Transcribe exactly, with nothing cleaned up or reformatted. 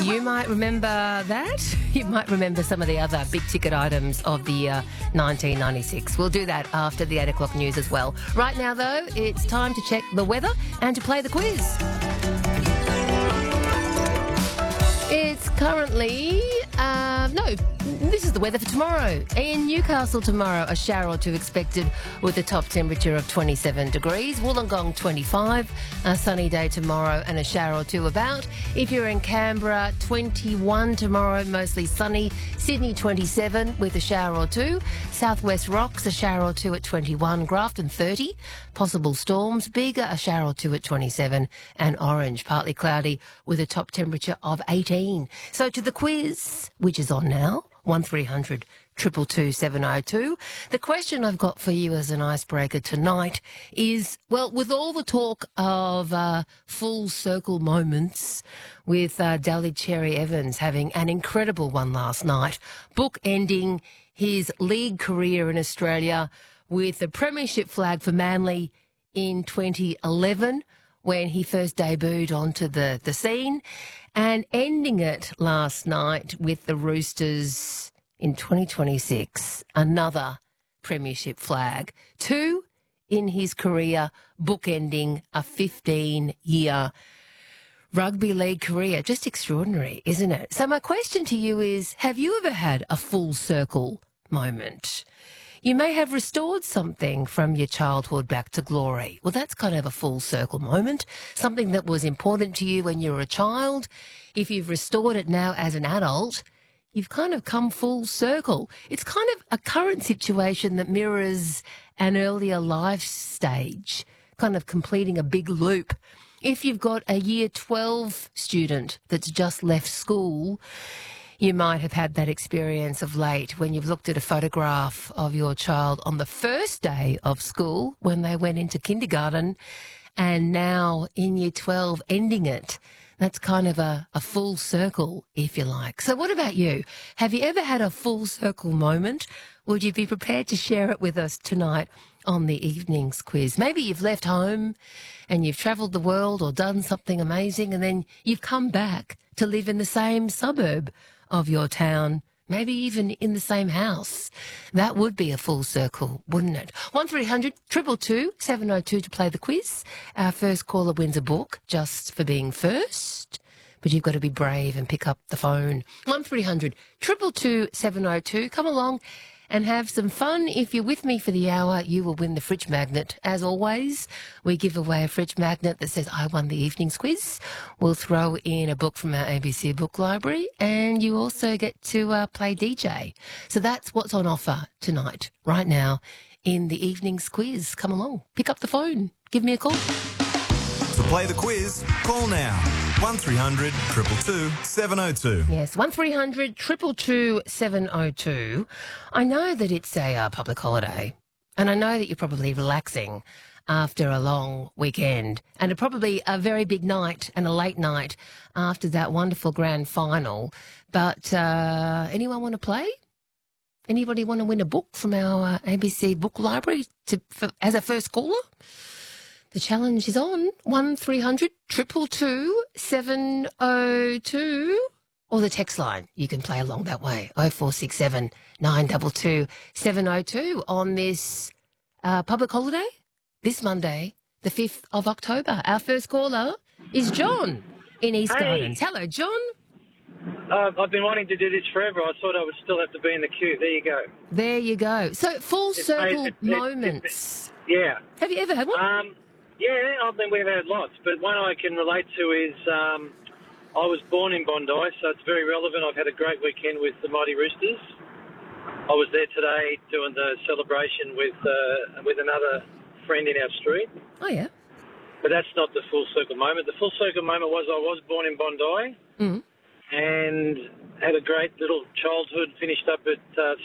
You might remember that. You might remember some of the other big-ticket items of the year nineteen ninety-six. We'll do that after the eight o'clock news as well. Right now, though, it's time to check the weather and to play the quiz. It's currently, uh, no, this is the weather for tomorrow. In Newcastle tomorrow, a shower or two expected with a top temperature of twenty-seven degrees. Wollongong, twenty-five. A sunny day tomorrow and a shower or two about. If you're in Canberra, twenty-one tomorrow, mostly sunny. Sydney, twenty-seven with a shower or two. Southwest Rocks, a shower or two at twenty-one. Grafton, thirty. Possible storms. Bega, a shower or two at twenty-seven. And Orange, partly cloudy with a top temperature of eighteen. So to the quiz, which is on now, one three hundred two two two seven oh two. The question I've got for you as an icebreaker tonight is, well, with all the talk of uh, full circle moments, with uh, Daly Cherry Evans having an incredible one last night, bookending his league career in Australia with the premiership flag for Manly in twenty eleven, when he first debuted onto the, the scene, and ending it last night with the Roosters in twenty twenty-six, another premiership flag. Two in his career, bookending a fifteen-year rugby league career. Just extraordinary, isn't it? So my question to you is, have you ever had a full circle moment? You may have restored something from your childhood back to glory. Well, that's kind of a full circle moment, something that was important to you when you were a child. If you've restored it now as an adult, you've kind of come full circle. It's kind of a current situation that mirrors an earlier life stage, kind of completing a big loop. If you've got a year twelve student that's just left school, you might have had that experience of late when you've looked at a photograph of your child on the first day of school when they went into kindergarten, and now in year twelve ending it. That's kind of a, a full circle, if you like. So what about you? Have you ever had a full circle moment? Would you be prepared to share it with us tonight on the evening's quiz? Maybe you've left home and you've travelled the world or done something amazing, and then you've come back to live in the same suburb of your town, maybe even in the same house. That would be a full circle, wouldn't it? one three hundred two two two seven oh two to play the quiz. Our first caller wins a book just for being first, but you've got to be brave and pick up the phone. one three hundred two two two seven oh two. Come along and have some fun. If you're with me for the hour, you will win the fridge magnet. As always, we give away a fridge magnet that says, I won the evening's quiz. We'll throw in a book from our A B C book library, and you also get to uh, play D J. So that's what's on offer tonight, right now, in the evening's quiz. Come along, pick up the phone, give me a call. To play the quiz, call now. one three hundred two two two seven oh two. Yes, one three hundred two two two seven oh two. I know that it's a uh, public holiday, and I know that you're probably relaxing after a long weekend, and a, probably a very big night and a late night after that wonderful grand final. But uh, anyone want to play? Anybody want to win a book from our uh, A B C book library to, for, as a first caller? The challenge is on. one three hundred two two two seven oh two. Or the text line. You can play along that way. oh four six seven nine two two seven oh two on this uh, public holiday, this Monday, the fifth of October. Our first caller is John in East Hey. Gardens. Hello, John. Uh, I've been wanting to do this forever. I thought I would still have to be in the queue. There you go. There you go. So full It's circle made- it- it- moments. Yeah. Have you ever had one? Um, yeah, I think we've had lots, but one I can relate to is um, I was born in Bondi, so it's very relevant. I've had a great weekend with the Mighty Roosters. I was there today doing the celebration with uh, with another friend in our street. Oh, yeah. But that's not the full circle moment. The full circle moment was I was born in Bondi Mm. and had a great little childhood, finished up at uh,